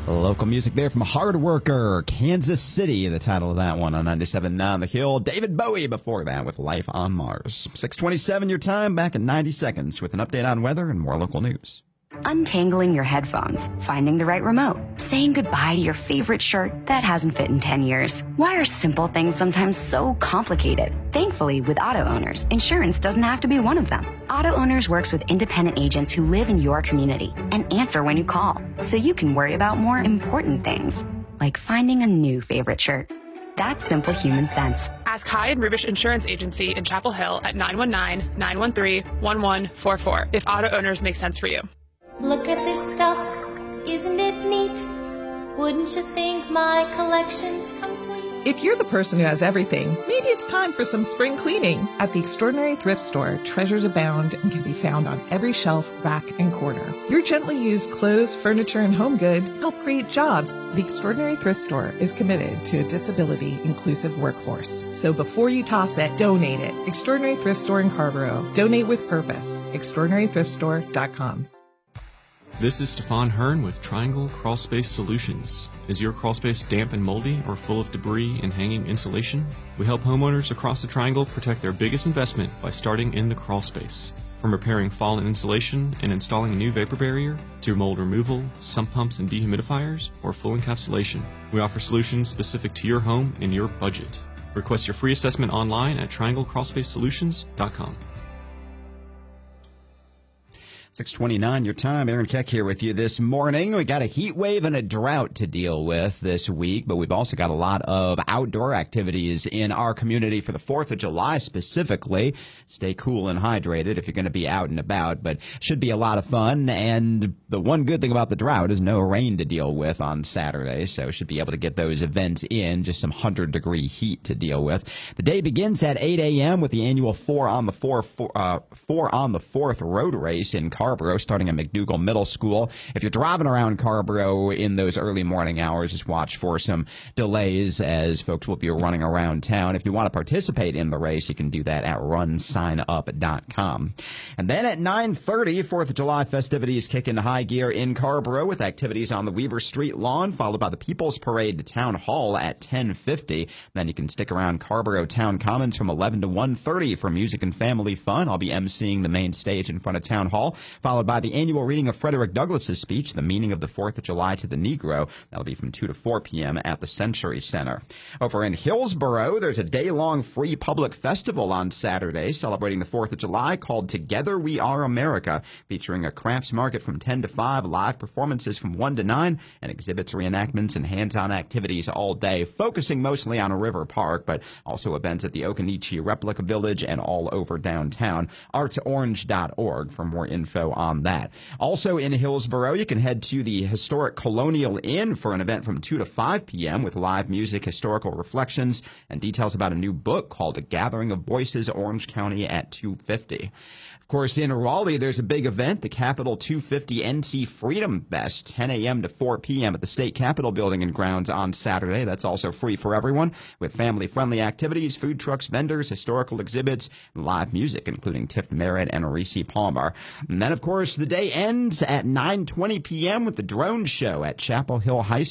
Local music there from Hard Worker, Kansas City, the title of that one on 97.9 The Hill. David Bowie before that with Life on Mars. 6:27 your time, back in 90 seconds with an update on weather and more local news. Untangling your headphones, finding the right remote, saying goodbye to your favorite shirt that hasn't fit in 10 years. Why are simple things sometimes so complicated? Thankfully, with auto owners, insurance doesn't have to be one of them. Auto Owners works with independent agents who live in your community and answer when you call, so you can worry about more important things, like finding a new favorite shirt. That's simple human sense. Ask High and Rubish Insurance Agency in Chapel Hill at 919-913-1144 if auto owners make sense for you. Look at this stuff, isn't it neat? Wouldn't you think my collection's complete? If you're the person who has everything, maybe it's time for some spring cleaning. At the Extraordinary Thrift Store, treasures abound and can be found on every shelf, rack, and corner. Your gently used clothes, furniture, and home goods help create jobs. The Extraordinary Thrift Store is committed to a disability-inclusive workforce. So before you toss it, donate it. Extraordinary Thrift Store in Carrboro. Donate with purpose. ExtraordinaryThriftStore.com. This is Stefan Hearn with Triangle Crawlspace Solutions. Is your crawlspace damp and moldy or full of debris and hanging insulation? We help homeowners across the Triangle protect their biggest investment by starting in the crawlspace. From repairing fallen insulation and installing a new vapor barrier, to mold removal, sump pumps and dehumidifiers, or full encapsulation, we offer solutions specific to your home and your budget. Request your free assessment online at trianglecrawlspacesolutions.com. 6:29 your time. Aaron Keck here with you this morning. We got a heat wave and a drought to deal with this week, but we've also got a lot of outdoor activities in our community for the 4th of July specifically. Stay cool and hydrated if you're going to be out and about, but should be a lot of fun. And the one good thing about the drought is no rain to deal with on Saturday, so should be able to get those events in, just some 100-degree heat to deal with. The day begins at 8 a.m. with the annual 4 on the 4th road race in Carrboro, starting at McDougall Middle School. If you're driving around Carrboro in those early morning hours, just watch for some delays as folks will be running around town. If you want to participate in the race, you can do that at runsignup.com. And then at 9:30, 4th of July festivities kick into high gear in Carrboro with activities on the Weaver Street lawn, followed by the People's Parade to Town Hall at 10:50. Then you can stick around Carrboro Town Commons from 11 to 1:30 for music and family fun. I'll be emceeing the main stage in front of Town Hall, followed by the annual reading of Frederick Douglass's speech, The Meaning of the 4th of July to the Negro. That'll be from 2 to 4 p.m. at the Century Center. Over in Hillsboro, there's a day-long free public festival on Saturday celebrating the 4th of July called Together We Are America, featuring a crafts market from 10 to 5, live performances from 1 to 9, and exhibits, reenactments, and hands-on activities all day, focusing mostly on River Park, but also events at the Okanichi Replica Village and all over downtown. artsorange.org for more info on that. Also in Hillsboro, you can head to the historic Colonial Inn for an event from 2 to 5 p.m. with live music, historical reflections, and details about a new book called A Gathering of Voices, Orange County at 2:50. Of course, in Raleigh, there's a big event, the Capitol 250 NC Freedom Fest, 10 a.m. to 4 p.m. at the State Capitol Building and Grounds on Saturday. That's also free for everyone, with family-friendly activities, food trucks, vendors, historical exhibits, and live music, including Tiff Merritt and Reese Palmer. And then, of course, the day ends at 9:20 p.m. with the drone show at Chapel Hill High School.